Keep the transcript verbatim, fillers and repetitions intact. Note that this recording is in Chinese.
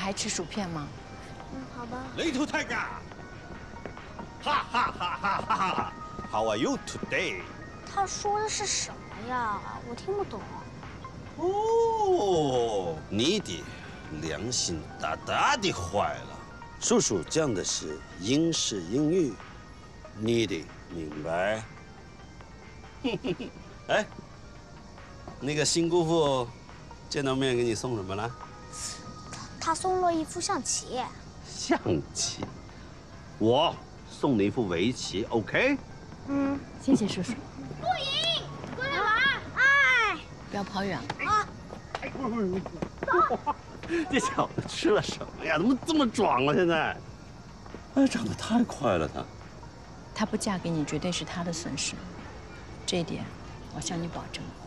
还吃薯片吗？ 嗯，好吧。 Little Tiger， 哈哈哈哈哈哈 ！How are you today？ 他说的是什么呀？我听不懂。 哦，你的良心大大的坏了。叔叔讲的是英式英语，你得明白。哎，那个新姑父见到面给你送什么了？ 他送了一副象棋。 象棋，我送你一副围棋 ，OK？ 嗯， 谢谢叔叔。 陆莹，过来玩。哎， 不要跑远了啊！ 哎，不是不是不是，走！这小子吃了什么呀？怎么这么壮啊？现在，哎，长得太快了，他。 她不嫁给你，绝对是她的损失，这一点我向你保证。